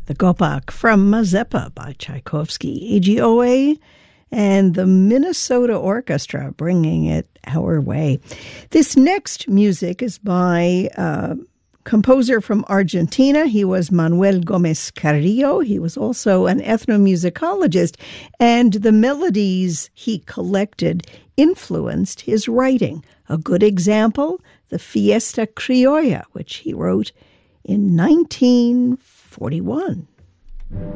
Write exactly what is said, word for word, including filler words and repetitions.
the Gopak from Mazeppa by Tchaikovsky, A G O A, and the Minnesota Orchestra bringing it our way. This next music is by uh, composer from Argentina. He was Manuel Gomez Carrillo. He was also an ethnomusicologist, and the melodies he collected influenced his writing. A good example, the Fiesta Criolla, which he wrote in nineteen forty-one.